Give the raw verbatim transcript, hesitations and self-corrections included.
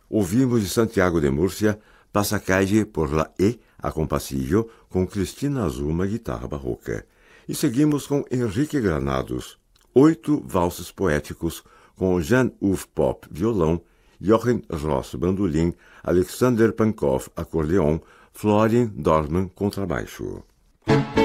Ouvimos de Santiago de Múrcia, Passacalle por la E, a compassillo, com Cristina Azuma, guitarra barroca. E seguimos com Henrique Granados, Oito Valses Poéticos, com Jan-Uwe Pop, violão, Jochen Ross, bandolim, Alexander Pankov, acordeon, Florian Dorman, contrabaixo.